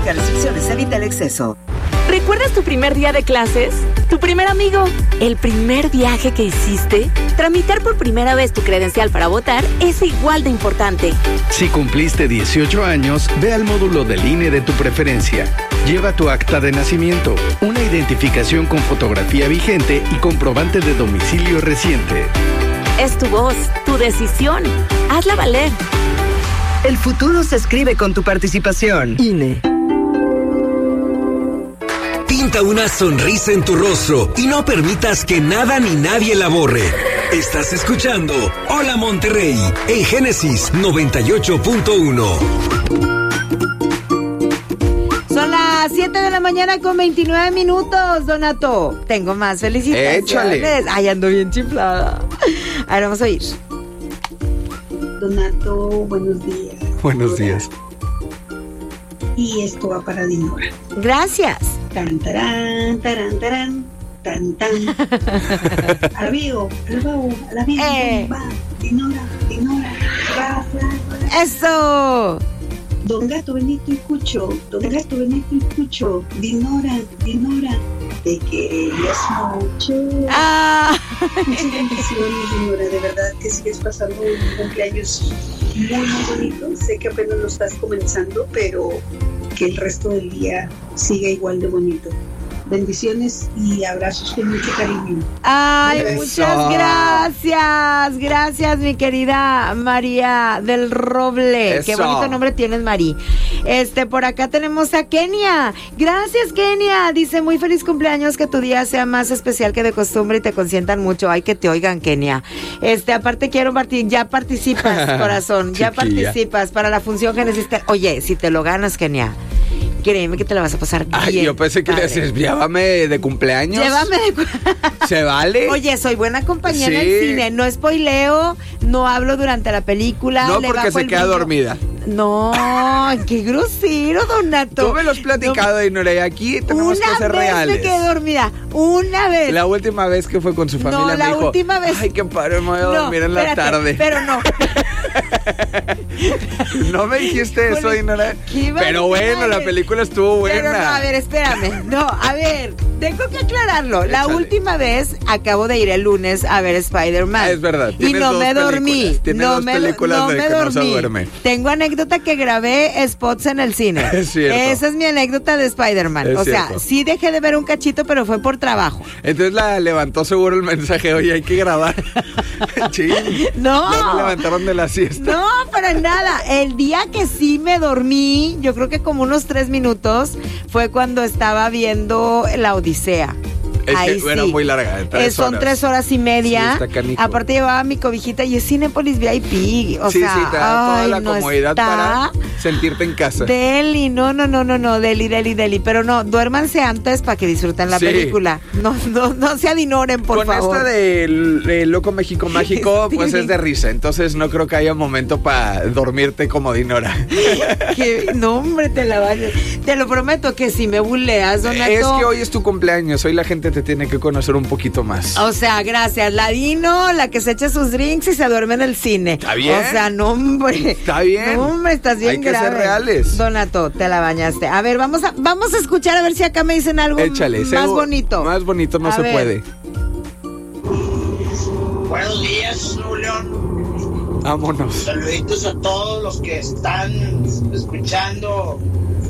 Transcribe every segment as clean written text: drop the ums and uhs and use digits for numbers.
Aplica restricciones, evita el exceso. ¿Recuerdas tu primer día de clases? ¿Tu primer amigo? ¿El primer viaje que hiciste? Tramitar por primera vez tu credencial para votar es igual de importante. Si cumpliste 18 años, ve al módulo del INE de tu preferencia. Lleva tu acta de nacimiento, una identificación con fotografía vigente y comprobante de domicilio reciente. Es tu voz, tu decisión. Hazla valer. El futuro se escribe con tu participación. INE. Pinta una sonrisa en tu rostro y no permitas que nada ni nadie la borre. Estás escuchando Hola Monterrey en Génesis 98.1. Son las 7 de la mañana con 29 minutos, Donato. Tengo más felicitaciones. Échale. Ay, ando bien chiflada. A ver, vamos a oír. Donato, buenos días. Buenos días. Y esto va para Dinora. Gracias. Tan, tarán, tarán, tarán, tan, tan. Alabío, alabío, va, Dinora, va. ¡Eso! Don Gato Benito y Cucho, Dinora, te querías mucho. Muchas bendiciones, Dinora, de verdad que sigues pasando un cumpleaños muy bonito. Sé que apenas lo estás comenzando, pero que el resto del día siga igual de bonito. Bendiciones y abrazos con mucho cariño. Ay, Eso. muchas gracias. Gracias, mi querida María del Roble. Eso. Qué bonito nombre tienes, Mari. Por acá tenemos a Kenia. Gracias, Kenia. Dice, muy feliz cumpleaños, que tu día sea más especial que de costumbre y te consientan mucho. Ay, que te oigan, Kenia. Aparte quiero partir, ya participas, corazón. Ya Chiquilla. participas para la función que necesitas. Oye, si te lo ganas, Kenia, créeme que te la vas a pasar bien. Ay, yo pensé que le padre. decías, llévame de cumpleaños. Llévame de ¿Se vale? Oye, soy buena compañera Sí. en cine. No spoileo, no hablo durante la película. No, le porque bajo se el queda brillo. dormida. No, qué grosero, Donato. Tú me lo has platicado, Dinora, y aquí tenemos Una que ser vez reales. me quedé dormida. Una vez. La última vez que fue con su familia la me dijo, última vez. ay, qué padre, me voy a dormir en la espérate, tarde. Pero no. ¿No me dijiste eso, Dinora? ¿Qué Pero bueno, la barbaridad? película estuvo buena. Pero no, a ver, espérame. No, a ver, tengo que aclararlo. La Échale. última vez acabo de ir el lunes a ver Spider-Man. Ah, es verdad. Y Tienes no dos me dormí. películas. Tienes No dos me películas de me que no se dormí. duerme. Tengo anécdota que grabé spots en el cine. Es cierto. Esa es mi anécdota de Spider-Man. Es O sea, cierto. sí dejé de ver un cachito, pero fue por trabajo. Entonces la levantó seguro el mensaje, oye, hay que grabar. Sí. No. Ya me levantaron de la siesta. No, para nada. El día que sí me dormí, yo creo que como unos 3 minutos, fue cuando estaba viendo La Odisea. Es Ahí que era sí. muy larga, 3 Son horas. 3 horas y media. Sí, está canijo. Aparte llevaba mi cobijita y es Cinépolis VIP. O Sí, sea, sí, te da toda ay, la no comodidad está para sentirte en casa. Deli, no, Deli. Pero no, duérmanse antes para que disfruten la Sí. película. No se adinoren, por Con favor. esta de Loco México Mágico, Sí. pues es de risa. Entonces no creo que haya momento para dormirte como Dinora. No, hombre, te lo prometo que si me buleas, Donato. Es que hoy es tu cumpleaños, hoy la gente te tiene que conocer un poquito más. O sea, gracias. La Dino, la que se echa sus drinks y se duerme en el cine. Está bien. O sea, no, hombre. Está bien. No, hombre, estás bien Hay que grave. ser reales. Donato, te la bañaste. A ver, vamos a escuchar a ver si acá me dicen algo Échale, más bonito. Más bonito no A se ver. puede. Buenos días, Nuevo León. Vámonos. Saluditos a todos los que están escuchando.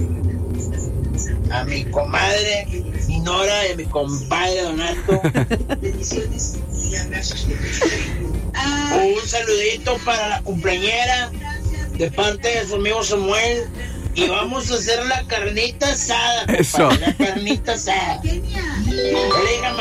A mi comadre Dinora y a mi compadre Donato. Bendiciones y abrazos. Un saludito para la cumpleañera de parte de su amigo Samuel. Y vamos a hacer la carnita asada, compadre. Eso. La carnita asada. Ya le diga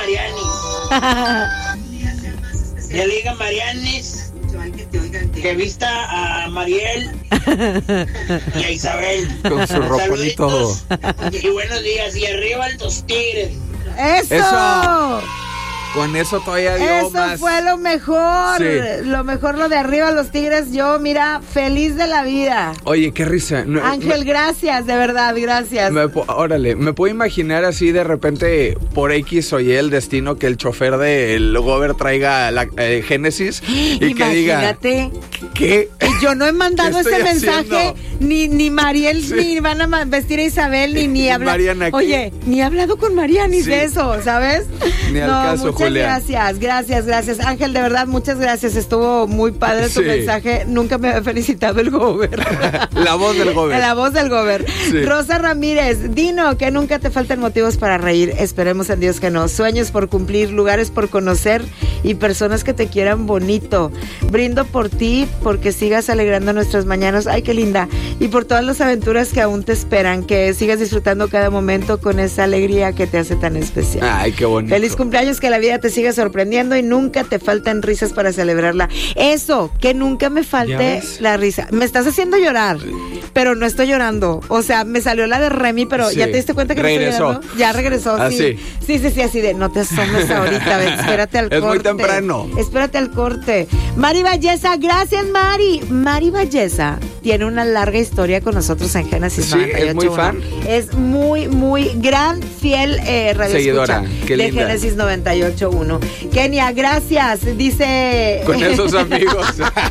Marianis. Ya le diga Marianis que vista a Mariel y a Isabel. Con su ropón y todo. Y buenos días. Y arriba los tigres. ¡Eso! Eso. Con eso todavía dio más. Eso fue lo mejor. Sí. Lo mejor, lo de arriba, los Tigres. Yo, mira, feliz de la vida. Oye, qué risa. Ángel, gracias, de verdad, gracias. Órale, me puedo imaginar así de repente, por X o Y el destino, que el chofer del Gober traiga la Génesis y que diga... Imagínate. ¿Qué? Yo no he mandado ese mensaje, ni Mariel, sí. Ni van a vestir a Isabel, ni hablar. Mariana, oye, ni he hablado con Mariana ni de eso, ¿sabes? Ni al caso, muchas Julián. Gracias. Ángel, de verdad, muchas gracias. Estuvo muy padre tu mensaje. Nunca me había felicitado el Gober. La voz del Gober. La voz del Gober. Sí. Rosa Ramírez, Dino, que nunca te falten motivos para reír. Esperemos en Dios que no. Sueños por cumplir, lugares por conocer y personas que te quieran bonito. Brindo por ti, porque sigas alegrando nuestras mañanas. Ay, qué linda. Y por todas las aventuras que aún te esperan, que sigas disfrutando cada momento con esa alegría que te hace tan especial. Ay, qué bonito. Feliz cumpleaños, que la vida te siga sorprendiendo y nunca te faltan risas para celebrarla. Eso, que nunca me falte la risa. Me estás haciendo llorar, pero no estoy llorando. O sea, me salió la de Remy, pero ¿ya te diste cuenta que regresó. No estoy llorando? Ya regresó, sí. Sí, así de, no te asomes ahorita, espérate al corte. Es muy temprano. Espérate al corte. Mari Valleza, gracias, Mari. Mari Valleza tiene una larga historia con nosotros en Génesis 98.1. Es muy fan. Es muy gran, fiel seguidora. Qué linda. De Génesis 98.1. Kenia, gracias. Dice... Con esos amigos.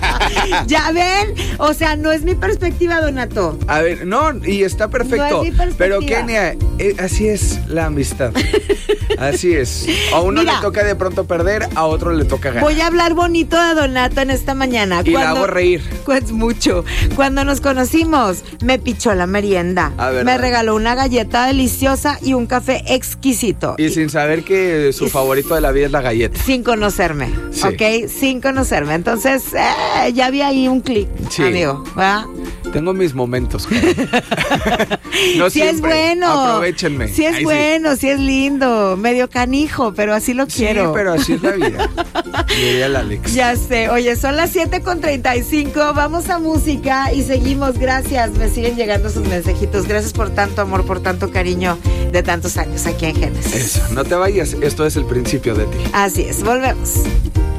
Ya ven, o sea, no es mi perspectiva, Donato. A ver, no, y está perfecto. No es mi perspectiva. Pero Kenia, así es la amistad. Así es. A uno le toca de pronto perder, a otro le toca ganar. Voy a hablar bonito de Donato en esta mañana. Y la hago reír. Pues mucho. Cuando nos conocimos, me pichó la merienda. Me regaló una galleta deliciosa y un café exquisito. Y sin saber que su favorito de la vida es la galleta. Sin conocerme, sí. ¿Ok? Sin conocerme. Entonces, ya había ahí un clic, sí. Amigo, ¿verdad? Tengo mis momentos. No sí, siempre. Es bueno. Aprovechenme. Sí es bueno, sí es lindo. Medio canijo, pero así lo quiero. Sí, pero así es la vida. Diría el Alex. Ya sé. Oye, son las 7:35. Vamos a música y seguimos. Gracias. Me siguen llegando sus mensajitos. Gracias por tanto amor, por tanto cariño de tantos años aquí en Génesis. Eso, no te vayas. Esto es el principio de ti. Así es. Volvemos.